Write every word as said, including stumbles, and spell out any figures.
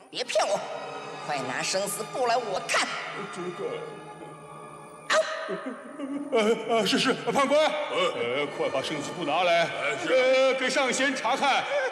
别骗我，快拿生死簿来我看。 这个。 呃呃，是是，判官，呃，快把生死簿拿来，呃，给上仙查看。